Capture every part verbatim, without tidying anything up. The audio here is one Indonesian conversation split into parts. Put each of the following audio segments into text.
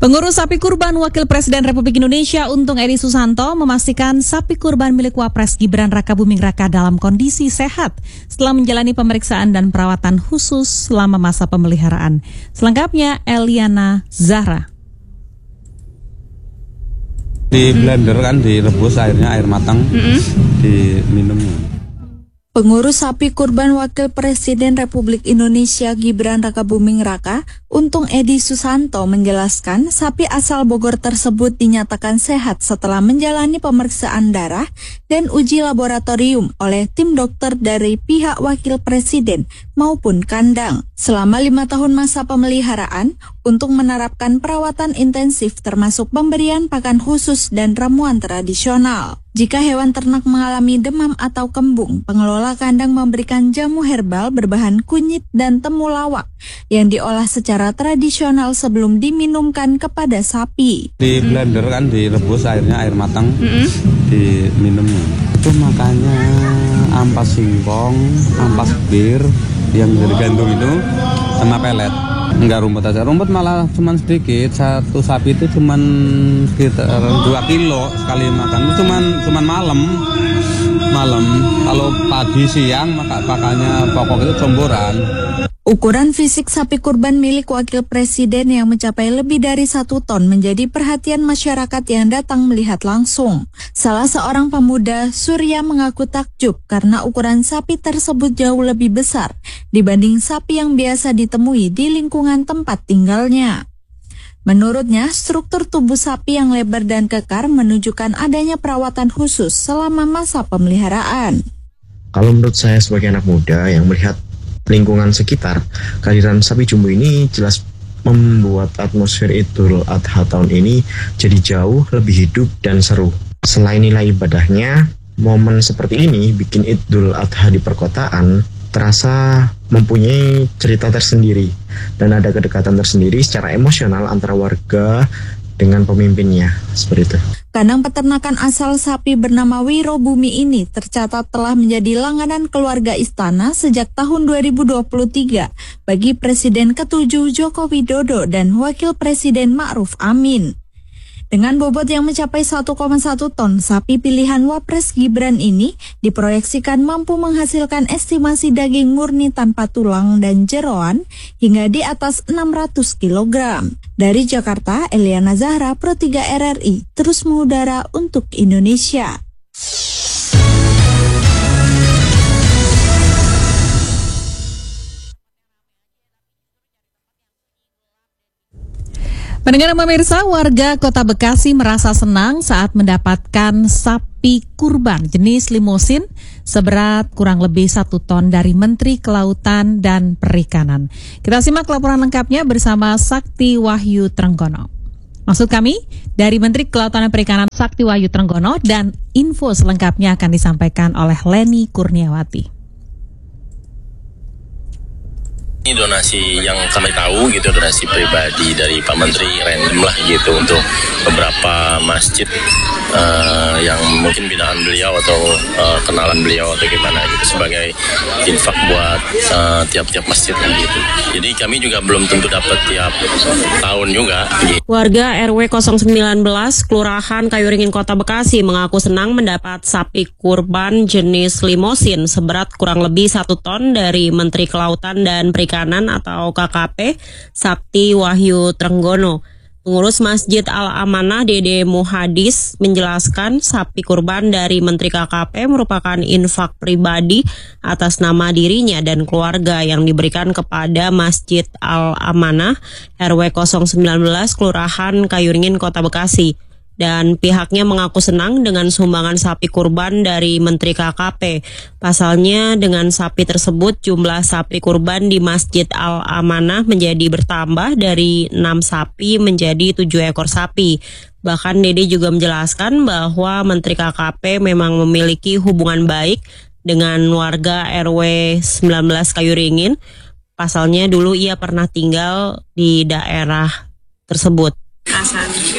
Pengurus sapi kurban Wakil Presiden Republik Indonesia Untung Edi Susanto memastikan sapi kurban milik Wapres Gibran Rakabuming Raka dalam kondisi sehat setelah menjalani pemeriksaan dan perawatan khusus selama masa pemeliharaan. Selengkapnya Eliana Zahra. Di blender kan, direbus airnya, air matang, mm-hmm. diminum. Pengurus sapi kurban Wakil Presiden Republik Indonesia Gibran Rakabuming Raka, Untung Edi Susanto menjelaskan sapi asal Bogor tersebut dinyatakan sehat setelah menjalani pemeriksaan darah dan uji laboratorium oleh tim dokter dari pihak Wakil Presiden maupun kandang. Selama lima tahun masa pemeliharaan, Untung menerapkan perawatan intensif termasuk pemberian pakan khusus dan ramuan tradisional. Jika hewan ternak mengalami demam atau kembung, pengelola kandang memberikan jamu herbal berbahan kunyit dan temulawak yang diolah secara tradisional sebelum diminumkan kepada sapi. Di blender kan, direbus airnya, air matang, mm-hmm. diminum. Itu makanya ampas singkong, ampas bir yang dari gandum itu sama pelet. Enggak rumput aja, rumput malah cuma sedikit. Satu sapi itu cuma sekitar dua kilo sekali makan. Itu cuma cuma malam, malam. Kalau pagi siang maka pakannya pokok itu comboran. Ukuran fisik sapi kurban milik Wakil Presiden yang mencapai lebih dari satu ton menjadi perhatian masyarakat yang datang melihat langsung. Salah seorang pemuda, Surya, mengaku takjub karena ukuran sapi tersebut jauh lebih besar dibanding sapi yang biasa ditemui di lingkungan tempat tinggalnya. Menurutnya, struktur tubuh sapi yang lebar dan kekar menunjukkan adanya perawatan khusus selama masa pemeliharaan. Kalau menurut saya sebagai anak muda yang melihat lingkungan sekitar, kehadiran sapi jumbo ini jelas membuat atmosfer Idul Adha tahun ini jadi jauh lebih hidup dan seru. Selain nilai ibadahnya, momen seperti ini bikin Idul Adha di perkotaan terasa mempunyai cerita tersendiri dan ada kedekatan tersendiri secara emosional antara warga dengan pemimpinnya, seperti itu. Kandang peternakan asal sapi bernama Wiro Bumi ini tercatat telah menjadi langganan keluarga istana sejak tahun dua ribu dua puluh tiga bagi Presiden ketujuh Joko Widodo dan Wakil Presiden Ma'ruf Amin. Dengan bobot yang mencapai satu koma satu ton, sapi pilihan Wapres Gibran ini diproyeksikan mampu menghasilkan estimasi daging murni tanpa tulang dan jeroan hingga di atas enam ratus kilogram. Dari Jakarta, Eliana Zahra, Pro tiga R R I, terus mengudara untuk Indonesia. Pendengar pemirsa, warga Kota Bekasi merasa senang saat mendapatkan sapi kurban jenis limosin seberat kurang lebih satu ton dari Menteri Kelautan dan Perikanan. Kita simak laporan lengkapnya bersama Sakti Wahyu Trenggono. Maksud kami, dari Menteri Kelautan dan Perikanan Sakti Wahyu Trenggono, dan info selengkapnya akan disampaikan oleh Leni Kurniawati. Ini donasi yang kami tahu gitu, donasi pribadi dari Pak Menteri, random lah gitu untuk beberapa masjid uh, yang mungkin binaan beliau atau uh, kenalan beliau atau gimana gitu, sebagai infak buat uh, tiap-tiap masjid gitu. Jadi kami juga belum tentu dapat tiap tahun juga. Gitu. Warga R W nol sembilan belas Kelurahan Kayuringin Kota Bekasi mengaku senang mendapat sapi kurban jenis limosin seberat kurang lebih satu ton dari Menteri Kelautan dan Perikanan atau K K P Sakti Wahyu Trenggono. Pengurus Masjid Al-Amanah Dede Muhadis menjelaskan sapi kurban dari Menteri K K P merupakan infak pribadi atas nama dirinya dan keluarga yang diberikan kepada Masjid Al-Amanah R W nol sembilan belas Kelurahan Kayuringin Kota Bekasi. Dan pihaknya mengaku senang dengan sumbangan sapi kurban dari Menteri K K P. Pasalnya dengan sapi tersebut jumlah sapi kurban di Masjid Al-Amanah menjadi bertambah dari enam sapi menjadi tujuh ekor sapi. Bahkan Dede juga menjelaskan bahwa Menteri K K P memang memiliki hubungan baik dengan warga R W sembilan belas Kayuringin. Pasalnya dulu ia pernah tinggal di daerah tersebut.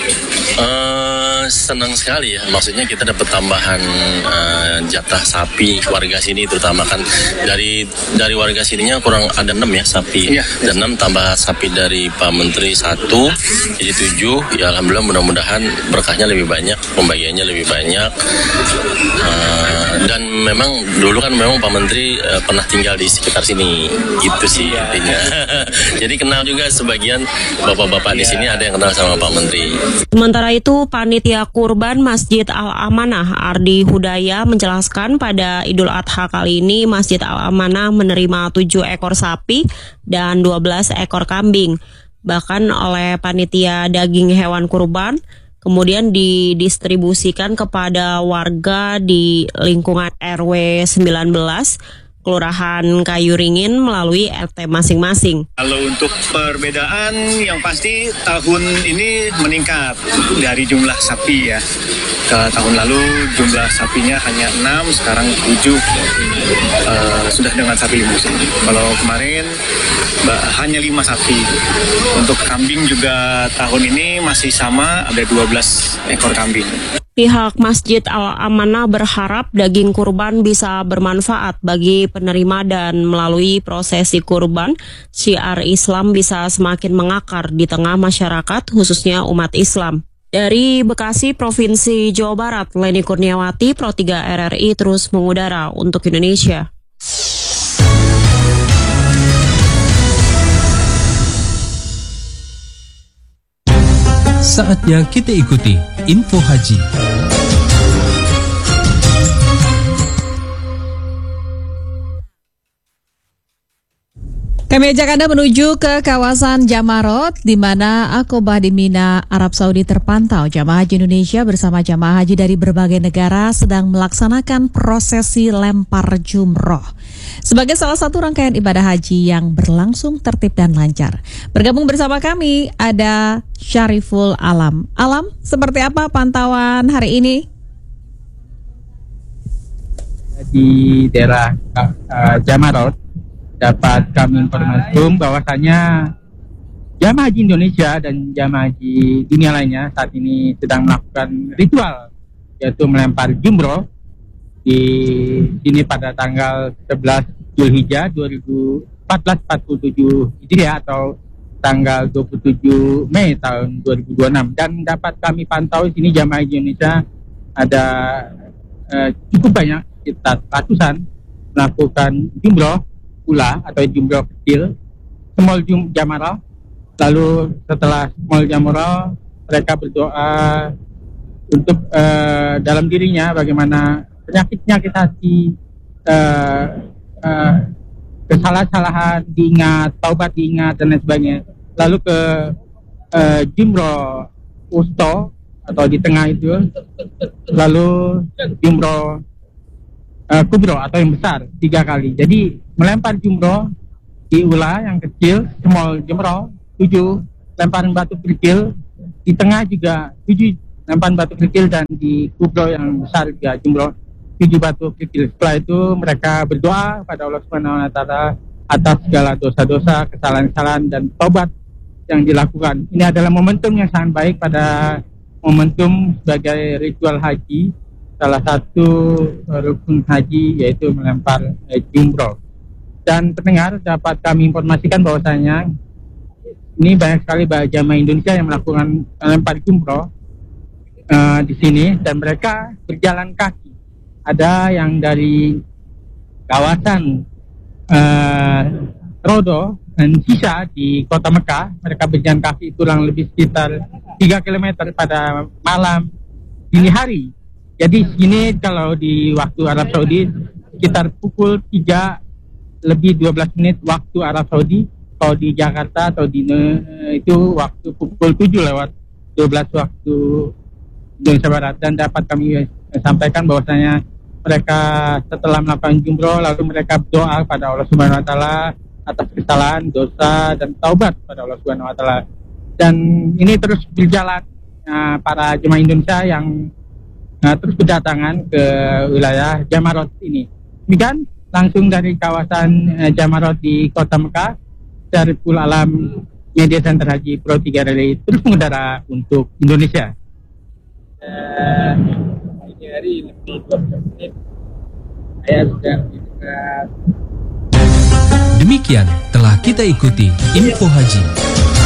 Uh, senang sekali ya, maksudnya kita dapat tambahan uh, jatah sapi warga sini, terutama kan dari dari warga sininya kurang ada enam ya sapi, ya, ada enam tambah sapi dari Pak Menteri satu, jadi tujuh. Ya alhamdulillah, mudah-mudahan berkahnya lebih banyak, pembagiannya lebih banyak. Uh, dan memang dulu kan memang Pak Menteri uh, pernah tinggal di sekitar sini, gitu sih intinya. Jadi kenal juga sebagian bapak-bapak di sini, ada yang kenal sama Pak Menteri. Sementara itu, Panitia Kurban Masjid Al-Amanah Ardi Hudaya menjelaskan pada Idul Adha kali ini Masjid Al-Amanah menerima tujuh ekor sapi dan dua belas ekor kambing. Bahkan oleh Panitia Daging Hewan Kurban kemudian didistribusikan kepada warga di lingkungan R W sembilan belas Kelurahan Kayuringin melalui R T masing-masing. Kalau untuk perbedaan yang pasti tahun ini meningkat dari jumlah sapi ya. Ke tahun lalu jumlah sapinya hanya enam, sekarang tujuh, uh, sudah dengan sapi limusin. Kalau kemarin hanya lima sapi. Untuk kambing juga tahun ini masih sama, ada dua belas ekor kambing. Pihak Masjid Al-Amanah berharap daging kurban bisa bermanfaat bagi penerima dan melalui prosesi kurban, syiar Islam bisa semakin mengakar di tengah masyarakat, khususnya umat Islam. Dari Bekasi, Provinsi Jawa Barat, Leni Kurniawati, Pro tiga R R I terus mengudara untuk Indonesia. Saatnya kita ikuti Info Haji. Kami ajak Anda menuju ke kawasan Jamarot, di mana Aqobah di Mina, Arab Saudi terpantau. Jamaah Haji Indonesia bersama jamaah haji dari berbagai negara sedang melaksanakan prosesi lempar jumroh sebagai salah satu rangkaian ibadah haji yang berlangsung tertib dan lancar. Bergabung bersama kami ada Syariful Alam. Alam, seperti apa pantauan hari ini? Di daerah uh, Jamarot dapat kami informasikan bahwasanya jamaah haji Indonesia dan jamaah haji dunia lainnya saat ini sedang melakukan ritual, yaitu melempar jumroh di sini pada tanggal sebelas Zulhijjah dua ribu empat belas empat puluh tujuh Hijriah atau tanggal dua puluh tujuh Mei tahun dua ribu dua puluh enam. Dan dapat kami pantau di sini jamaah haji Indonesia ada eh, cukup banyak, sekitar ratusan melakukan jumroh pula atau jumroh kecil, small jum jamarah. Lalu setelah small jamarah, mereka berdoa untuk uh, dalam dirinya bagaimana penyakit-penyakit hati, uh, uh, kesalahan-kesalahan diingat, taubat diingat dan lain sebagainya. Lalu ke uh, jumroh usto atau di tengah itu, lalu jumroh uh, kubro atau yang besar tiga kali. Jadi melempar jumroh di ula yang kecil, small jumroh tujuh, lemparan batu kecil di tengah juga tujuh lemparan batu kecil, dan di kubro yang besar juga jumroh tujuh batu kecil. Setelah itu mereka berdoa pada Allah Subhanahu Wa Taala atas segala dosa-dosa, kesalahan-kesalahan dan taubat yang dilakukan. Ini adalah momentum yang sangat baik pada momentum sebagai ritual haji, salah satu rukun haji yaitu melempar eh, jumroh. Dan pendengar, dapat kami informasikan bahwasanya ini banyak sekali jamaah Indonesia yang melakukan lempar jumroh uh, di sini, dan mereka berjalan kaki. Ada yang dari kawasan uh, Rodo dan Sisa di kota Mekah, mereka berjalan kaki kurang lebih sekitar tiga kilometer pada malam dini hari. Jadi sini kalau di waktu Arab Saudi sekitar pukul tiga lebih dua belas menit waktu Arab Saudi. Kalau di Jakarta atau di itu waktu pukul tujuh lewat dua belas waktu Indonesia Barat. Dan dapat kami sampaikan bahwasanya mereka setelah melakukan jumroh lalu mereka berdoa pada Allah Subhanahu Wa Taala atas kesalahan, dosa dan taubat pada Allah Subhanahu Wa Taala. Dan ini terus berjalan, uh, para jemaah Indonesia yang uh, terus berdatangan ke wilayah Jamarot ini. Demikian langsung dari kawasan uh, Jamarot di Kota Mekah, Syariful Alam, Media Center Haji Pro tiga R R I terus mengudara untuk Indonesia. dan ini hari lebih dua puluh menit saya sudah lebih dekat. Demikian telah kita ikuti Info Haji.